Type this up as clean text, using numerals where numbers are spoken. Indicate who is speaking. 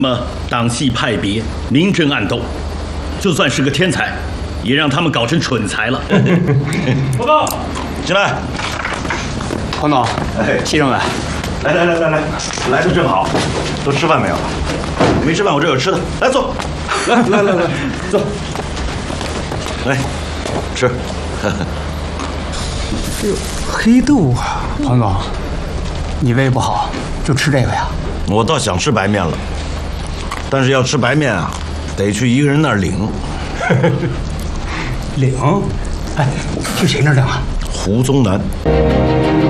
Speaker 1: 那么党系派别明争暗斗，就算是个天才，也让他们搞成蠢材了。
Speaker 2: 报告，
Speaker 1: 进来。
Speaker 2: 黄总，西政委，
Speaker 1: 来，来的正好，都吃饭没有？没吃饭，我这有吃的，来坐。来，坐。来，吃。
Speaker 2: 黑豆啊，黄总，你胃不好就吃这个呀？
Speaker 3: 我倒想吃白面了，但是要吃白面啊，得去一个人那儿领。
Speaker 2: 领？哎，去谁那儿领啊？
Speaker 3: 胡宗南。